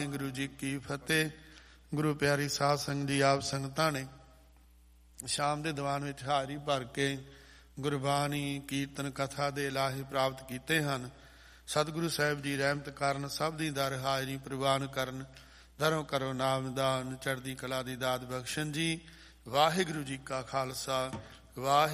ਵਾਹਿਗੁਰੂ ਜੀ ਕੀ ਫਤਿਹ। ਗੁਰੂ ਪਿਆਰੀ ਸਾਧ ਸੰਗਤ ਜੀ, ਆਪ ਸੰਗਤਾਂ ਨੇ ਸ਼ਾਮ ਦੇ ਦੀਵਾਨ ਵਿੱਚ ਹਾਜ਼ਰੀ ਭਰ ਕੇ ਗੁਰਬਾਣੀ, ਕੀਰਤਨ, ਕਥਾ ਦੇ ਲਾਹੇ ਪ੍ਰਾਪਤ ਕੀਤੇ ਹਨ। ਸਤਿਗੁਰੂ ਸਾਹਿਬ ਜੀ ਰਹਿਮਤ ਕਰਨ, ਸਭ ਦੀ ਦਰ ਹਾਜ਼ਰੀ ਪ੍ਰਵਾਨ ਕਰਨ, ਦਰੋਂ ਕਰੋ ਨਾਮਦਾਨ, ਚੜ੍ਹਦੀ ਕਲਾ ਦੀ ਦਾਤ ਬਖਸ਼ਣ ਜੀ। ਵਾਹਿਗੁਰੂ ਜੀ ਕਾ ਖਾਲਸਾ, ਵਾਹਿਗੁਰੂ।